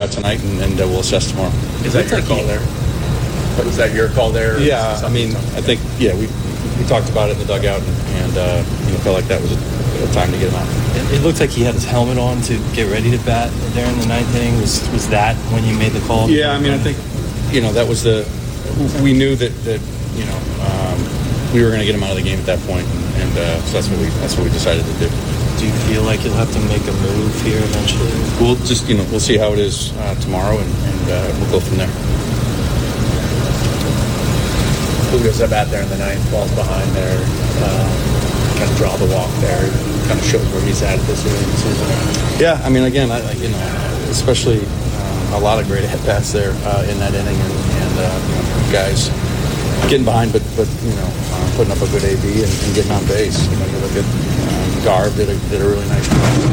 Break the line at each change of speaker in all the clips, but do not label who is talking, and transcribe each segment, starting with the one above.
tonight, and we'll assess tomorrow.
Is that your call there? Was that your call there?
Yeah, I mean, I think, we talked about it in the dugout, and felt like that was a time to get him out.
It looked like he had his helmet on to get ready to bat there in the ninth inning. Was that when you made the call?
Yeah, I mean, I think, that was we knew that we were going to get him out of the game at that point, and so that's what we decided to do.
Do you feel like you'll have to make a move here eventually?
We'll just, we'll see how it is tomorrow, and we'll go from there.
Who goes up out there in the ninth, falls behind there, kind of draw the walk there, kind of shows where he's at this early in the season.
Yeah, I mean, again, especially a lot of great at-bats there in that inning, and guys getting behind, but putting up a good AB and getting on base. You look at Garb did a really nice job,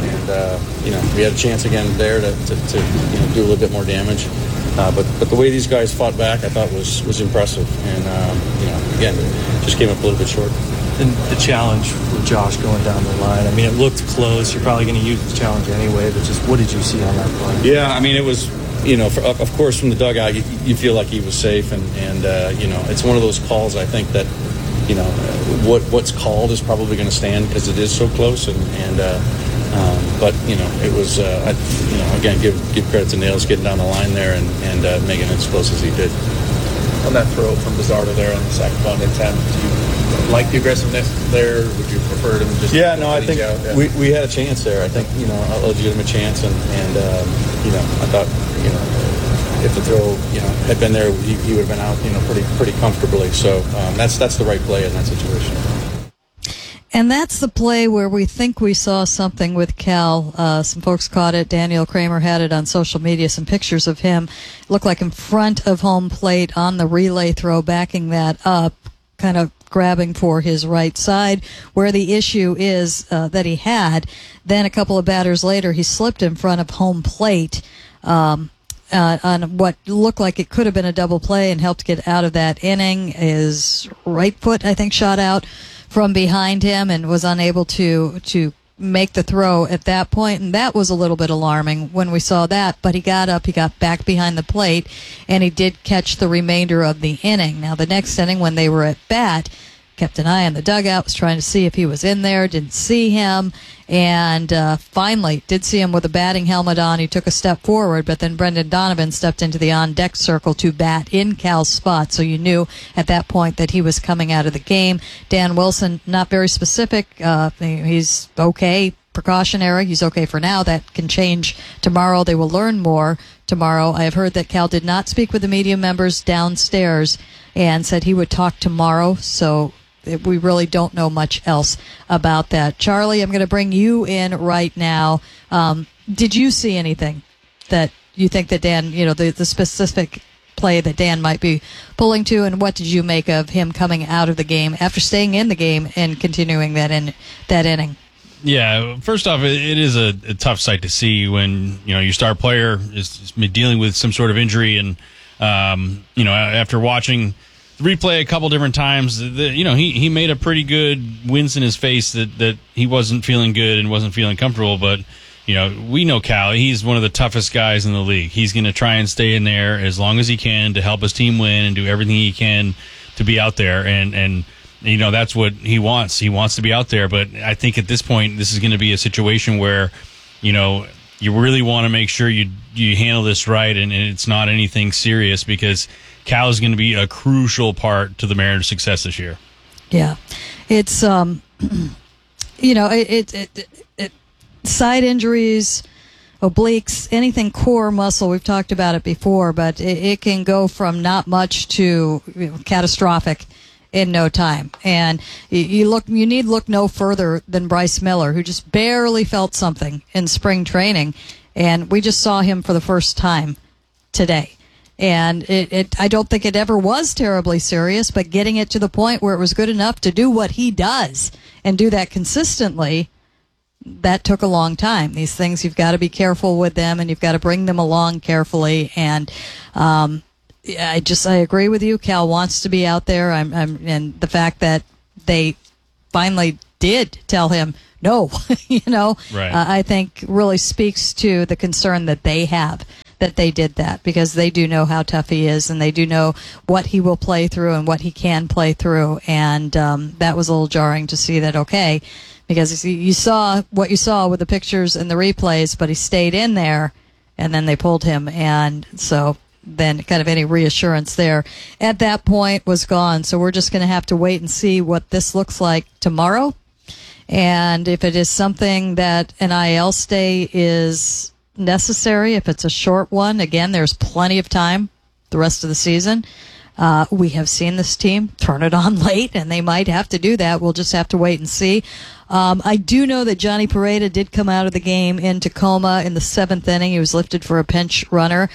and we had a chance again there to do a little bit more damage. But the way these guys fought back, I thought was impressive, and again, just came up a little bit short.
And the challenge with Josh going down the line, I mean, it looked close. You're probably going to use the challenge anyway, but just what did you see on that play?
Yeah, I mean, it was, of course, from the dugout, you feel like he was safe, and it's one of those calls, I think, that, what's called is probably going to stand because it is so close, but it was again, give credit to Nails getting down the line there and making it as close as he did.
On that throw from Bizzardo there on the second bunt attempt, do you like the aggressiveness there? Would you prefer him just?
Yeah, no, I think we had a chance there. I think a legitimate chance, and I thought if the throw had been there, he would have been out pretty comfortably. So that's the right play in that situation.
And that's the play where we think we saw something with Cal. Some folks caught it. Daniel Kramer had it on social media, some pictures of him. Looked like in front of home plate on the relay throw, backing that up, kind of grabbing for his right side, where the issue is that he had. Then a couple of batters later, he slipped in front of home plate on what looked like it could have been a double play and helped get out of that inning. His right foot, I think, shot out from behind him and was unable to make the throw at that point, and that was a little bit alarming when we saw that. But he got up, he got back behind the plate, and he did catch the remainder of the inning. Now, the next inning, when they were at bat, kept an eye on the dugout, was trying to see if he was in there, didn't see him, and finally did see him with a batting helmet on. He took a step forward, but then Brendan Donovan stepped into the on-deck circle to bat in Cal's spot, so you knew at that point that he was coming out of the game. Dan Wilson, not very specific. He's okay, precautionary. He's okay for now. That can change tomorrow. They will learn more tomorrow. I have heard that Cal did not speak with the media members downstairs and said he would talk tomorrow, so we really don't know much else about that. Charlie, I'm going to bring you in right now. Did you see anything that you think that Dan, the specific play that Dan might be pulling to, and what did you make of him coming out of the game after staying in the game and continuing that inning?
Yeah, first off, it is a tough sight to see when your star player is dealing with some sort of injury, and after watching the replay a couple different times, he made a pretty good wince in his face that he wasn't feeling good and wasn't feeling comfortable. But we know Cal; he's one of the toughest guys in the league. He's going to try and stay in there as long as he can to help his team win and do everything he can to be out there. And that's what he wants. He wants to be out there. But I think at this point, this is going to be a situation where you really want to make sure you handle this right and it's not anything serious, because Cal is going to be a crucial part to the Mariners' success this year.
Yeah, it's side injuries, obliques, anything core muscle. We've talked about it before, but it can go from not much to catastrophic in no time. And you need look no further than Bryce Miller, who just barely felt something in spring training, and we just saw him for the first time today. And I don't think it ever was terribly serious, but getting it to the point where it was good enough to do what he does and do that consistently, that took a long time. These things, you've got to be careful with them, and you've got to bring them along carefully. And I agree with you. Cal wants to be out there. And the fact that they finally did tell him no,
right.
I think really speaks to the concern that they have that they did that, because they do know how tough he is, and they do know what he will play through and what he can play through. And that was a little jarring to see that, okay, because you saw what you saw with the pictures and the replays, but he stayed in there, and then they pulled him. And so then kind of any reassurance there at that point was gone. So we're just going to have to wait and see what this looks like tomorrow. And if it is something that an IL stay is necessary, if it's a short one, again, there's plenty of time the rest of the season. We have seen this team turn it on late, and they might have to do that. We'll just have to wait and see. I do know that Johnny Pareda did come out of the game in Tacoma in the 7th inning. He was lifted for a pinch runner.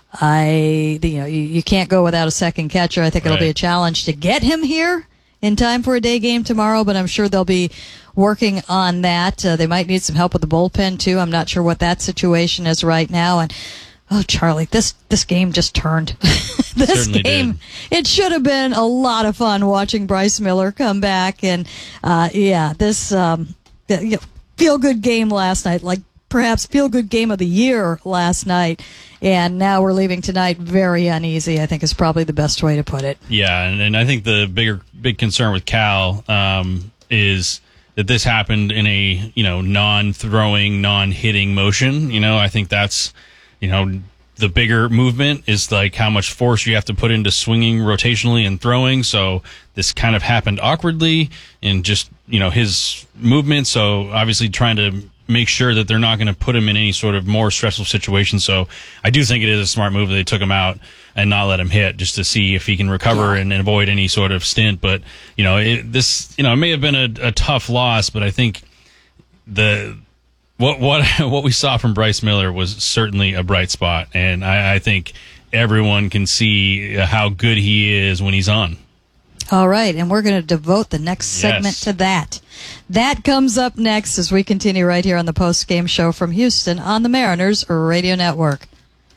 You can't go without a second catcher. I think it'll be a challenge to get him here in time for a day game tomorrow, but I'm sure they'll be working on that. They might need some help with the bullpen too. I'm not sure what that situation is right now. And Charlie, this game just turned. This game, it should have been a lot of fun watching Bryce Miller come back. And this feel-good game last night, like perhaps feel-good game of the year last night. And now we're leaving tonight very uneasy, I think is probably the best way to put it.
Yeah, and I think the big concern with Cal is that this happened in a non-throwing, non-hitting motion. I think that's the bigger movement is like how much force you have to put into swinging rotationally and throwing. So this kind of happened awkwardly in just his movement. So obviously trying to make sure that they're not going to put him in any sort of more stressful situation. So I do think it is a smart move that they took him out and not let him hit, just to see if he can recover and avoid any sort of stint. But it may have been a tough loss, but I think what we saw from Bryce Miller was certainly a bright spot, and I think everyone can see how good he is when he's on.
All right, and we're going to devote the next segment to that. That comes up next as we continue right here on the post-game show from Houston on the Mariners Radio Network.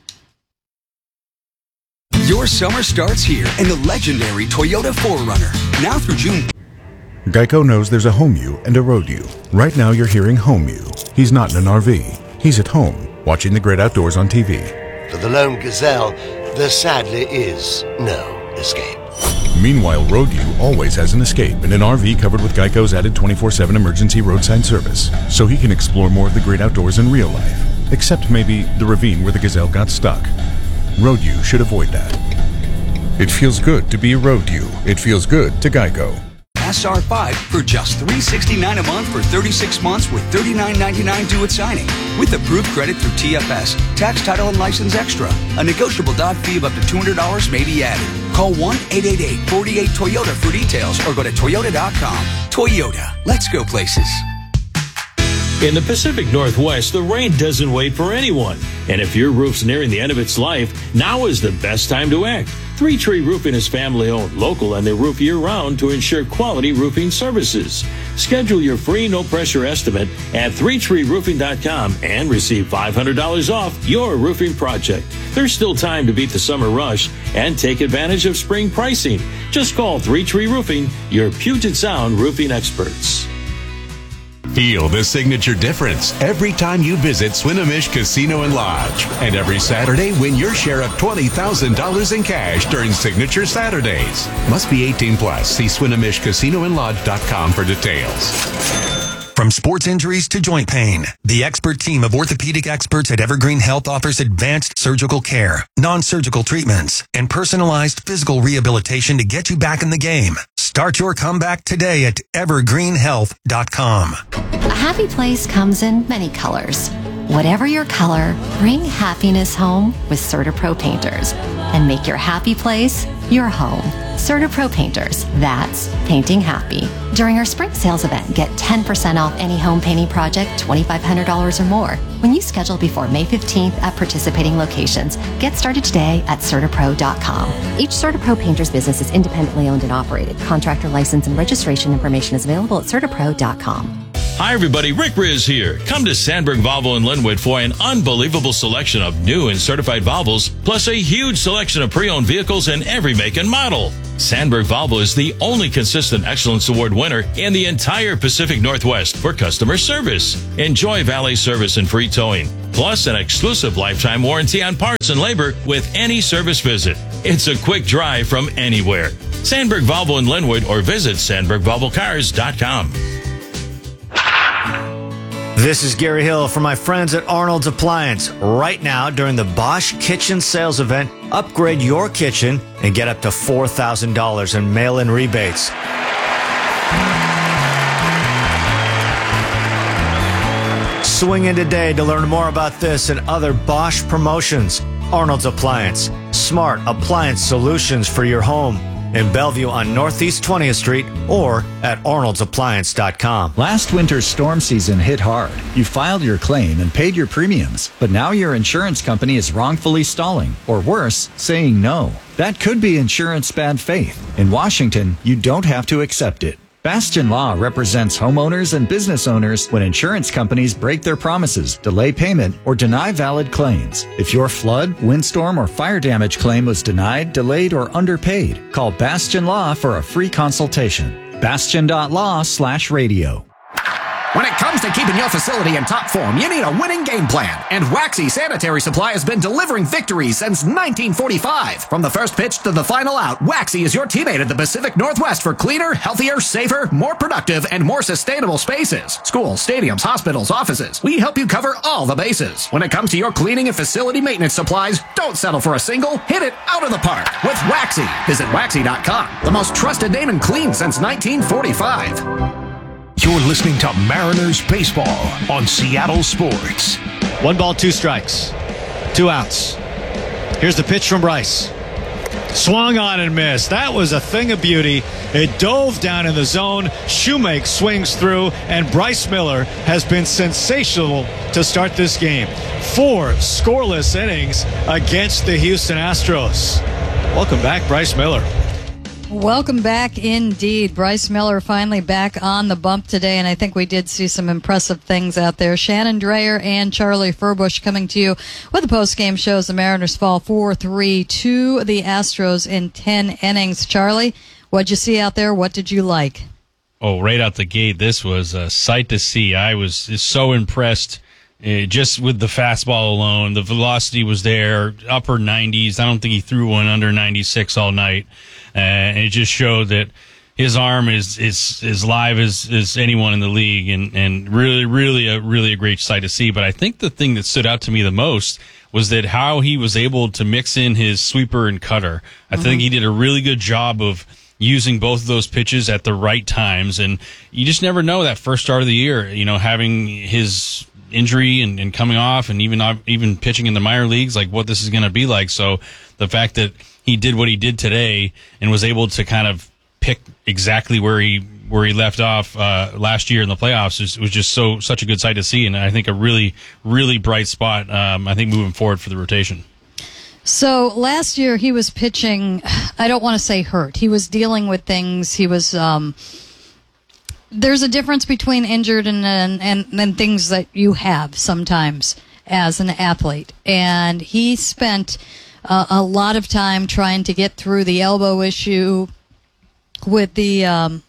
Your summer starts here in the legendary Toyota 4Runner. Now through June.
Geico knows there's a home you and a road you. Right now you're hearing home you. He's not in an RV. He's at home, watching the great outdoors on TV.
For the lone gazelle, there sadly is no escape.
Meanwhile, Road U always has an escape in an RV covered with Geico's added 24/7 emergency roadside service, so he can explore more of the great outdoors in real life, except maybe the ravine where the gazelle got stuck. Road U should avoid that. It feels good to be a Road U. It feels good to Geico.
SR5 for just $369 a month for 36 months with $39.99 due at signing. With approved credit through TFS, tax, title, and license extra. A negotiable dot fee of up to $200 may be added. Call 1-888-48-TOYOTA for details or go to Toyota.com. Toyota, let's go places.
In the Pacific Northwest, the rain doesn't wait for anyone. And if your roof's nearing the end of its life, now is the best time to act. Three Tree Roofing is family-owned, local, and they roof year-round to ensure quality roofing services. Schedule your free no-pressure estimate at 3treeroofing.com and receive $500 off your roofing project. There's still time to beat the summer rush and take advantage of spring pricing. Just call 3 Tree Roofing, your Puget Sound roofing experts.
Feel the signature difference every time you visit Swinomish Casino and Lodge. And every Saturday, win your share of $20,000 in cash during Signature Saturdays. Must be 18 plus. See SwinomishCasinoandLodge.com for details.
From sports injuries to joint pain, the expert team of orthopedic experts at Evergreen Health offers advanced surgical care, non-surgical treatments, and personalized physical rehabilitation to get you back in the game. Start your comeback today at evergreenhealth.com.
A happy place comes in many colors. Whatever your color, bring happiness home with CertaPro Painters and make your happy place your home. CertaPro Painters, that's painting happy. During our spring sales event, get 10% off any home painting project, $2,500 or more. When you schedule before May 15th at participating locations, get started today at CertaPro.com. Each CertaPro Painters business is independently owned and operated. Contractor license and registration information is available at CertaPro.com.
Hi, everybody. Rick Riz here. Come to Sandberg Volvo in Linwood for an unbelievable selection of new and certified Volvos, plus a huge selection of pre-owned vehicles in every make and model. Sandberg Volvo is the only consistent Excellence Award winner in the entire Pacific Northwest for customer service. Enjoy valet service and free towing, plus an exclusive lifetime warranty on parts and labor with any service visit. It's a quick drive from anywhere. Sandberg Volvo in Linwood, or visit SandbergVolvoCars.com.
This is Gary Hill from my friends at Arnold's Appliance. Right now, during the Bosch Kitchen Sales Event, upgrade your kitchen and get up to $4,000 in mail-in rebates. Swing in today to learn more about this and other Bosch promotions. Arnold's Appliance. Smart appliance solutions for your home. In Bellevue on Northeast 20th Street or at arnoldsappliance.com.
Last winter's storm season hit hard. You filed your claim and paid your premiums, but now your insurance company is wrongfully stalling, or worse, saying no. That could be insurance bad faith. In Washington, you don't have to accept it. Bastion Law represents homeowners and business owners when insurance companies break their promises, delay payment, or deny valid claims. If your flood, windstorm, or fire damage claim was denied, delayed, or underpaid, call Bastion Law for a free consultation. Bastion.law/radio.
When it comes to keeping your facility in top form, you need a winning game plan. And Waxy Sanitary Supply has been delivering victories since 1945. From the first pitch to the final out, Waxy is your teammate at the Pacific Northwest for cleaner, healthier, safer, more productive, and more sustainable spaces. Schools, stadiums, hospitals, offices. We help you cover all the bases. When it comes to your cleaning and facility maintenance supplies, don't settle for a single. Hit it out of the park with Waxy. Visit Waxy.com. The most trusted name in clean since 1945.
You're listening to Mariners Baseball on Seattle Sports.
1 ball, 2 strikes. 2 outs. Here's the pitch from Bryce. Swung on and missed. That was a thing of beauty. It dove down in the zone. Shoemake swings through, and Bryce Miller has been sensational to start this game. 4 scoreless innings against the Houston Astros. Welcome back, Bryce Miller.
Welcome back indeed. Bryce Miller finally back on the bump today, and I think we did see some impressive things out there. Shannon Dreyer and Charlie Furbush coming to you with the post-game shows. The Mariners fall 4-3 to the Astros in 10 innings. Charlie, what'd you see out there? What did you like?
Oh, right out the gate, this was a sight to see. I was so impressed just with the fastball alone. The velocity was there, upper 90s. I don't think he threw one under 96 all night. And it just showed that his arm is as live as anyone in the league, and really a great sight to see. But I think the thing that stood out to me the most was that how he was able to mix in his sweeper and cutter. I think he did a really good job of using both of those pitches at the right times, and you just never know that first start of the year, having his injury and coming off, and even pitching in the minor leagues, like what this is going to be like. So the fact that he did what he did today and was able to kind of pick exactly where he left off last year in the playoffs was just such a good sight to see, and I think a really bright spot. I think moving forward for the rotation.
So last year he was pitching. I don't want to say hurt. He was dealing with things. He was. There's a difference between injured and things that you have sometimes as an athlete, and he spent a lot of time trying to get through the elbow issue with the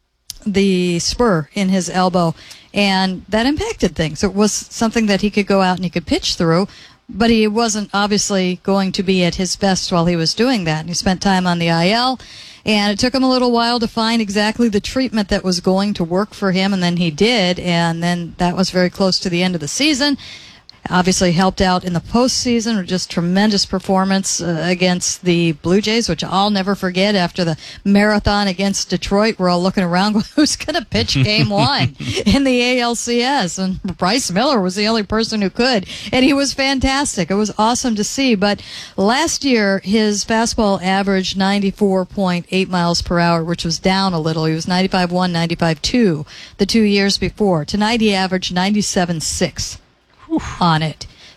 spur in his elbow, and that impacted things. It was something that he could go out and he could pitch through, but he wasn't obviously going to be at his best while he was doing that. And he spent time on the IL, and it took him a little while to find exactly the treatment that was going to work for him, and then he did, and then that was very close to the end of the season. Obviously helped out in the postseason with just tremendous performance against the Blue Jays, which I'll never forget after the marathon against Detroit. We're all looking around going, who's going to pitch game 1 in the ALCS? And Bryce Miller was the only person who could, and he was fantastic. It was awesome to see. But last year, his fastball averaged 94.8 miles per hour, which was down a little. He was 95.1, 95.2 the 2 years before. Tonight, he averaged 97.6. On it.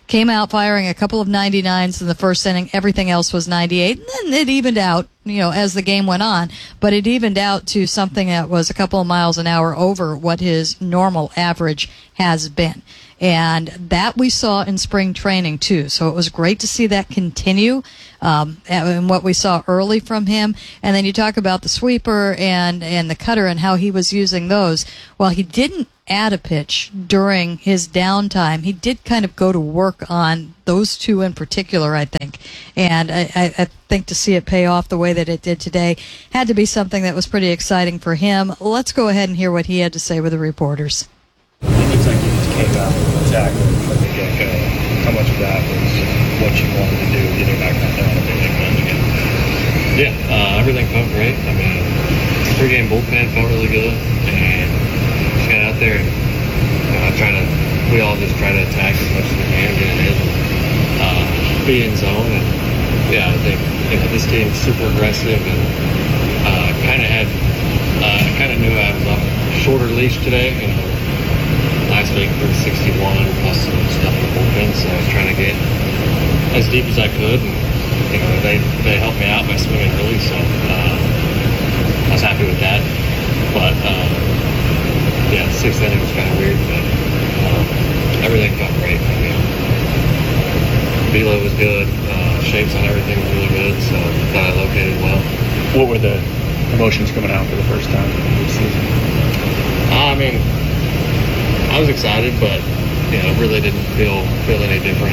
came out firing a couple of 99s in the first inning. Everything else was 98. And then it evened out, as the game went on. But it evened out to something that was a couple of miles an hour over what his normal average has been. And that we saw in spring training, too. So it was great to see that continue, and what we saw early from him. And then you talk about the sweeper and the cutter and how he was using those. Well, he didn't add a pitch during his downtime. He did kind of go to work on those two in particular, I think. And I think to see it pay off the way that it did today had to be something that was pretty exciting for him. Let's go ahead and hear what he had to say with the reporters.
It looks like you just came out and attacked from the get-go. How much of that was what you wanted to do, getting back out there on a big match again?
Yeah, everything felt great. I mean, pregame bullpen felt really good, and just got out there and we all just try to attack as much as we can, get it in, be in zone. And yeah, I think this team's super aggressive, and kind of knew I was on a shorter leash today. Last week we were 61 plus some stuff in the bullpen, so I was trying to get as deep as I could. And, they helped me out by swinging early, so I was happy with that. But yeah, the sixth inning was kind of weird, but everything felt great. I mean, velo was good, shapes on everything were really good, so I thought I located well.
What were the emotions coming out for the first time in the season?
I mean, I was excited, but really didn't feel any different.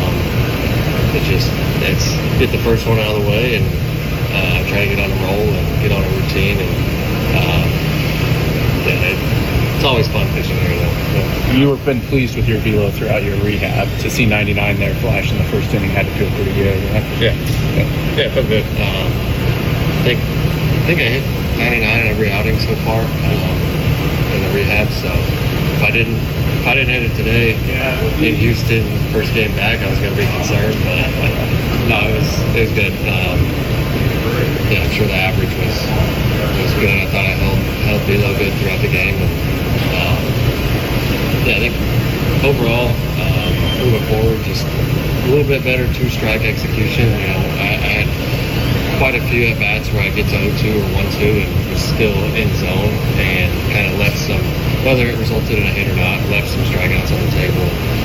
It's get the first one out of the way and try to get on a roll and get on a routine. And it's always fun pitching here, though.
You have been pleased with your velo throughout your rehab. To see 99 there flash in the first inning had to feel pretty good. Right?
Yeah, it felt good. I think I hit 99 in every outing so far in the rehab. So if I didn't hit it today in Houston, first game back, I was going to be concerned. But no, it was good. I'm sure the average was good. I thought I held velo good throughout the game. And, I think overall, moving forward, just a little bit better two-strike execution. I had quite a few at-bats where I get to 0-2 or 1-2 and was still in zone and kind of left some, whether it resulted in a hit or not, left some strikeouts on the table.